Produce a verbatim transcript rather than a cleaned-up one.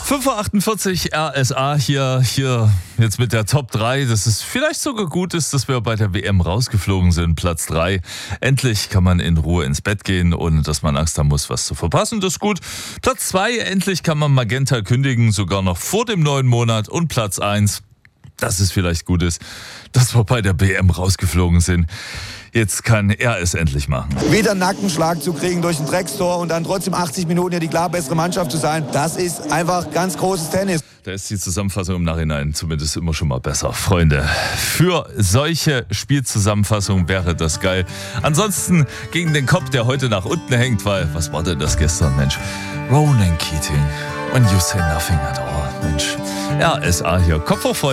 fünf Uhr achtundvierzig R S A hier, hier jetzt mit der Top drei, dass es vielleicht sogar gut ist, dass wir bei der W M rausgeflogen sind, Platz drei. Endlich kann man in Ruhe ins Bett gehen, ohne dass man Angst haben muss, was zu verpassen, das ist gut. Platz zwei, endlich kann man Magenta kündigen, sogar noch vor dem neuen Monat. Und Platz eins, dass es vielleicht gut ist, dass wir bei der W M rausgeflogen sind. Jetzt kann er es endlich machen. Wieder einen Nackenschlag zu kriegen durch ein Dreckstor und dann trotzdem achtzig Minuten ja die klar bessere Mannschaft zu sein, das ist einfach ganz großes Tennis. Da ist die Zusammenfassung im Nachhinein zumindest immer schon mal besser. Freunde, für solche Spielzusammenfassungen wäre das geil. Ansonsten gegen den Kopf, der heute nach unten hängt, weil, was war denn das gestern, Mensch? Ronan Keating, when you say nothing at all, Mensch. R S A hier, Kopf hoch, Freunde.